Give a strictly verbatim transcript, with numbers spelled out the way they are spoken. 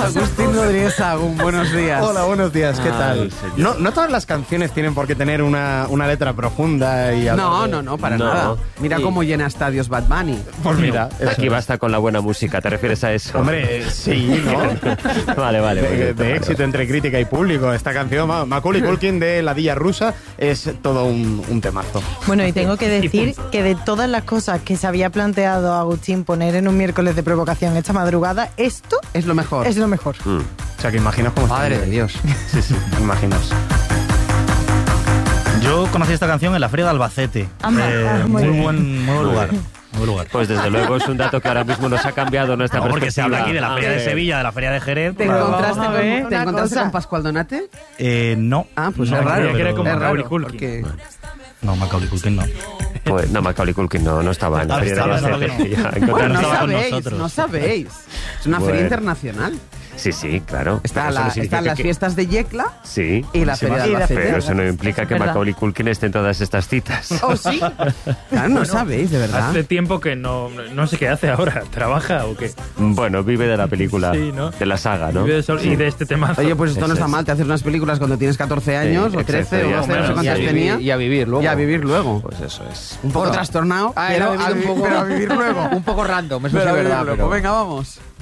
Agustín Rodríguez Sagún, buenos días. Hola, buenos días, ¿qué Ay, tal? No, no todas las canciones tienen por qué tener una, una letra profunda y... No, de... no, no, para No. nada. Mira Y- cómo llena estadios Bad Bunny. Pues mira, eso Aquí es. basta con la buena música, ¿te refieres a eso? Hombre, sí, ¿no? Vale, vale. de, perfecto, de vale, éxito vale. entre crítica y público. Esta canción, Ma- Macaulay Culkin de La Villa Rusa, es todo un, un temazo. Bueno, y tengo que decir que de todas las cosas que se había planteado Agustín poner en un miércoles de provocación esta madrugada, esto Es lo mejor. es lo mejor. Mm. O sea, que imaginaos cómo está. Madre de Dios. Sí, sí, imaginaos. Yo conocí esta canción en la Feria de Albacete. Anda, Eh, muy muy, bien. buen, muy buen lugar. Muy buen lugar. Pues desde luego es un dato que ahora mismo nos ha cambiado nuestra No, porque se perspectiva. habla aquí de la Feria A de ver. Sevilla, de la Feria de Jerez. ¿Te Pero- encontraste, vamos a con, ver ¿te una encontraste cosa. con Pascual Donate? Eh, no. Ah, pues no, es raro. pero- que era como es Macaulay raro, Culkin. porque... No, Macaulay Culkin no. Pues, no, Macaulay Culkin no, no estaba en la Ah, feria de estaba, Albacete. estaba que no. Ya, Bueno, encontrarnos- no estaba con sabéis, nosotros. no sabéis. Es una Bueno. feria internacional. Sí, sí, claro. Está Pero eso la- no significa están las que- fiestas de Yecla Sí. y la feria de Y la Albacete. Pero eso no implica que ¿Verdad? Macaulay Culkin esté en todas estas citas. ¿Oh, sí? Claro, no sabéis, de verdad. Hace tiempo que no, no sé qué hace ahora. ¿Trabaja o qué? Bueno, vive de la película, Sí, ¿no? de la saga, ¿no? Y de, eso- y de este tema. Oye, pues esto no Eso está es. mal, te haces unas películas cuando tienes catorce años, Sí, o trece, exacto, o ya doce, no sé está. cuántas Y a vivir- tenía. y a vivir luego. Y a vivir luego. Pues eso es. Un poco trastornado, Ah, pero, era a un vi- poco, pero a vivir luego. un poco random, eso Pero sí a es vivir verdad. luego. Pero... Venga, vamos.